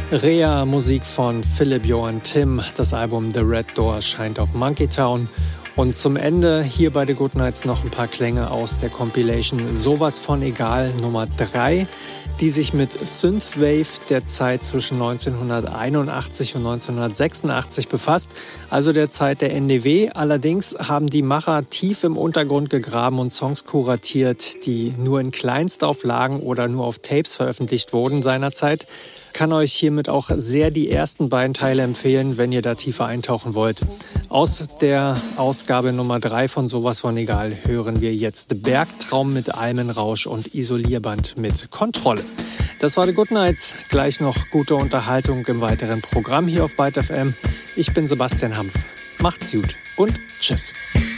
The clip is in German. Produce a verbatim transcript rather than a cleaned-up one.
Rea, Musik von Philipp Johann Timm. Das Album The Red Door erscheint auf Monkey Town. Und zum Ende hier bei The Goodnights noch ein paar Klänge aus der Compilation Sowas von Egal Nummer drei, die sich mit Synthwave der Zeit zwischen neunzehnhunderteinundachtzig und neunzehnhundertsechsundachtzig befasst, also der Zeit der N D W. Allerdings haben die Macher tief im Untergrund gegraben und Songs kuratiert, die nur in Kleinstauflagen oder nur auf Tapes veröffentlicht wurden seinerzeit. Kann euch hiermit auch sehr die ersten beiden Teile empfehlen, wenn ihr da tiefer eintauchen wollt. Aus der Ausgabe Nummer drei von Sowas von Egal hören wir jetzt Bergtraum mit Almenrausch und Isolierband mit Kontrolle. Das war The Goodnights. Gleich noch gute Unterhaltung im weiteren Programm hier auf Byte F M. Ich bin Sebastian Hampf. Macht's gut und tschüss.